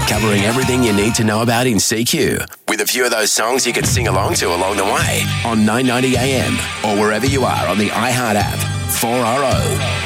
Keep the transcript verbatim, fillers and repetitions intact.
covering everything you need to know about in C Q, with a few of those songs you can sing along to along the way on nine ninety A M or wherever you are on the iHeart app. four R O.